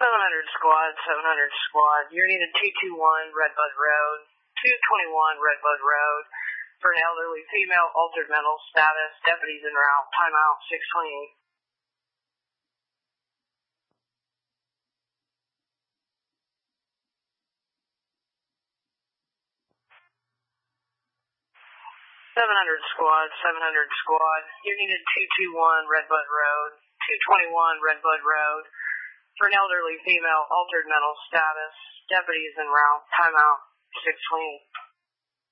700 squad, 700 squad. You're needed 221 Redbud Road, 221 Redbud Road. For an elderly female, altered mental status. Deputies en route. Timeout 628. 700 squad, 700 squad. You're needed 221 Redbud Road, 221 Redbud Road. For an elderly female, altered mental status. Deputies en route. Timeout 628.